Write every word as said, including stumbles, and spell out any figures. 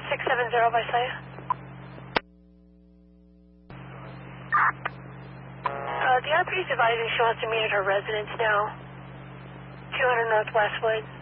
six seven zero by Saya. Uh, the R P is advising she wants to meet at her residence now. two hundred North Westwood.